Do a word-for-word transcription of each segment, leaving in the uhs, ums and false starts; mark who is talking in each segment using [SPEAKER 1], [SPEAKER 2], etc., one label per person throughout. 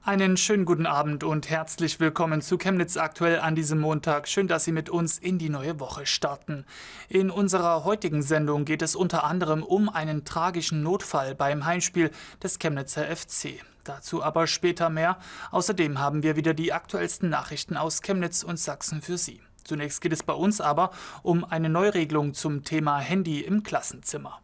[SPEAKER 1] Einen schönen guten Abend und herzlich willkommen zu Chemnitz aktuell an diesem Montag. Schön, dass Sie mit uns in die neue Woche starten. In unserer heutigen Sendung geht es unter anderem um einen tragischen Notfall beim Heimspiel des Chemnitzer F C. Dazu aber später mehr. Außerdem haben wir wieder die aktuellsten Nachrichten aus Chemnitz und Sachsen für Sie. Zunächst geht es bei uns aber um eine Neuregelung zum Thema Handy im Klassenzimmer.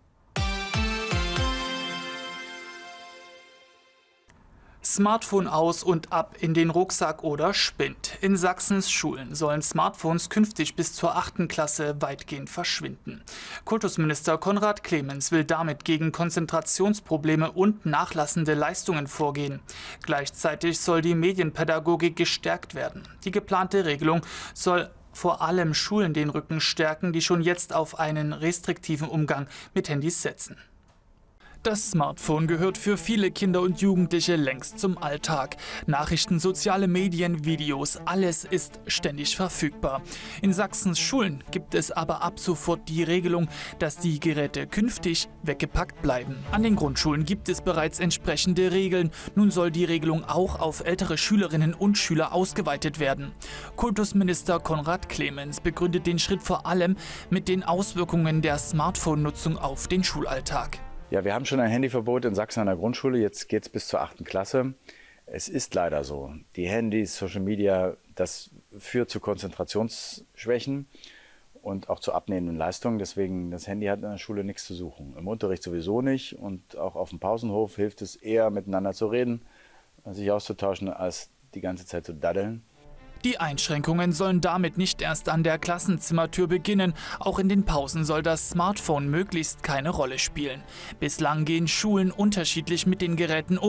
[SPEAKER 1] Smartphone aus und ab in den Rucksack oder Spind. In Sachsens Schulen sollen Smartphones künftig bis zur achten Klasse weitgehend verschwinden. Kultusminister Konrad Clemens will damit gegen Konzentrationsprobleme und nachlassende Leistungen vorgehen. Gleichzeitig soll die Medienpädagogik gestärkt werden. Die geplante Regelung soll vor allem Schulen den Rücken stärken, die schon jetzt auf einen restriktiven Umgang mit Handys setzen. Das Smartphone gehört für viele Kinder und Jugendliche längst zum Alltag. Nachrichten, soziale Medien, Videos, alles ist ständig verfügbar. In Sachsens Schulen gibt es aber ab sofort die Regelung, dass die Geräte künftig weggepackt bleiben. An den Grundschulen gibt es bereits entsprechende Regeln. Nun soll die Regelung auch auf ältere Schülerinnen und Schüler ausgeweitet werden. Kultusminister Konrad Clemens begründet den Schritt vor allem mit den Auswirkungen der Smartphone-Nutzung auf den Schulalltag.
[SPEAKER 2] Ja, wir haben schon ein Handyverbot in Sachsen an der Grundschule, jetzt geht es bis zur achten Klasse. Es ist leider so, die Handys, Social Media, das führt zu Konzentrationsschwächen und auch zu abnehmenden Leistungen. Deswegen, das Handy hat in der Schule nichts zu suchen. Im Unterricht sowieso nicht und auch auf dem Pausenhof hilft es eher, miteinander zu reden, sich auszutauschen, als die ganze Zeit zu daddeln.
[SPEAKER 1] Die Einschränkungen sollen damit nicht erst an der Klassenzimmertür beginnen. Auch in den Pausen soll das Smartphone möglichst keine Rolle spielen. Bislang gehen Schulen unterschiedlich mit den Geräten um.